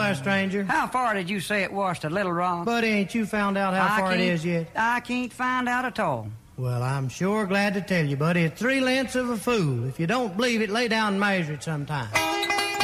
there, stranger. How far did you say it was to Little Rock? Buddy, ain't you found out how far it is yet? I can't find out at all. Well, I'm sure glad to tell you, buddy. It's 3 lengths of a fool. If you don't believe it, lay down and measure it sometime.